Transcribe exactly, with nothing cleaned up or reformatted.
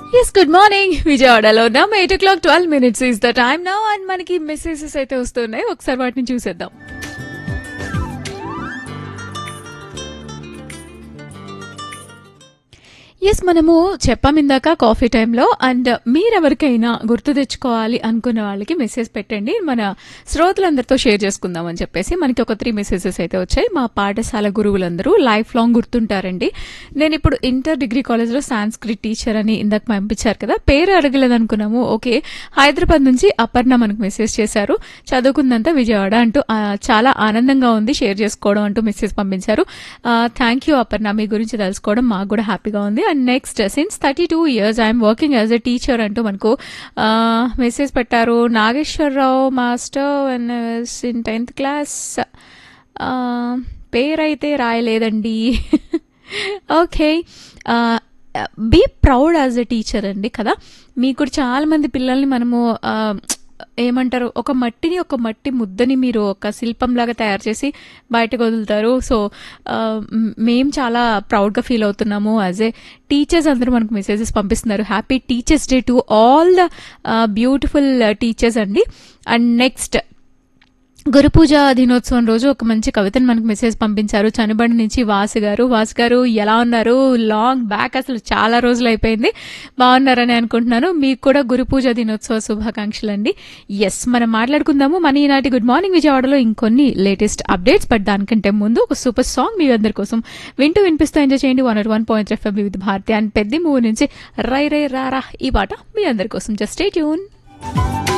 Yes, good morning. విజయవాడలో ఉన్నాం. Eight oh clock twelve minutes is the time now and మనకి messages అయితే వస్తున్నాయి. ఒకసారి వాటిని చూసేద్దాం. ఎస్, మనము చెప్పాం ఇందాక కాఫీ టైంలో. అండ్ మీరెవరికైనా గుర్తు తెచ్చుకోవాలి అనుకున్న వాళ్ళకి మెసేజ్ పెట్టండి, మన శ్రోతలందరితో షేర్ చేసుకుందాం అని చెప్పేసి మనకి ఒక త్రీ మెసేజెస్ అయితే వచ్చాయి. మా పాఠశాల గురువులందరూ లైఫ్ లాంగ్ గుర్తుంటారండి. నేను ఇప్పుడు ఇంటర్ డిగ్రీ కాలేజ్లో సాంస్క్రిట్ టీచర్ అని ఇందాక పంపించారు కదా, పేరు అడగలేదు అనుకున్నాము. ఓకే, హైదరాబాద్ నుంచి అపర్ణ మనకు మెసేజ్ చేశారు. చదువుకుందంతా విజయవాడ అంటూ చాలా ఆనందంగా ఉంది షేర్ చేసుకోవడం అంటూ మెసేజ్ పంపించారు. థ్యాంక్ యూ అపర్ణ, మీ గురించి తెలుసుకోవడం మాకు కూడా హ్యాపీగా ఉంది. And next, since thirty two years I'm working as a teacher అంటూ మనకు మెసేజ్ పెట్టారు. Nageswararao master in tenth class, పేరైతే రాయలేదండి. Okay, be proud as a teacher అండి కదా. మీకు కూడా చాలా మంది పిల్లల్ని మనము ఏమంటారు, ఒక మట్టిని ఒక మట్టి ముద్దని మీరు ఒక శిల్పంలాగా తయారు చేసి బయటకు వదులుతారు. సో మేము చాలా ప్రౌడ్గా ఫీల్ అవుతున్నాము యాజ్ ఏ టీచర్స్. అందరూ మనకు మెసేజెస్ పంపిస్తున్నారు. Happy teachers day to all the beautiful teachers అండి. అండ్ నెక్స్ట్, గురు పూజ దినోత్సవం రోజు ఒక మంచి కవితను మనకు మెసేజ్ పంపించారు చనుబండి నుంచి వాసు గారు. వాసు గారు ఎలా ఉన్నారు? లాంగ్ బ్యాక్, అసలు చాలా రోజులు అయిపోయింది. బాగున్నారని అనుకుంటున్నాను. మీకు కూడా గురు పూజ దినోత్సవ శుభాకాంక్షలు అండి. ఎస్, మనం మాట్లాడుకుందాము మన ఈనాటి గుడ్ మార్నింగ్ విజయవాడలో ఇంకొన్ని లేటెస్ట్ అప్డేట్స్. బట్ దానికంటే ముందు ఒక సూపర్ సాంగ్ మీ అందరి కోసం వింటూ వినిపిస్తూ ఎంజాయ్ చేయండి. One not one point FM with Bharati and పెద్ద మూవీ నుంచి రై రై రారా ఈ పాట మీ అందరి కోసం. Just stay tune.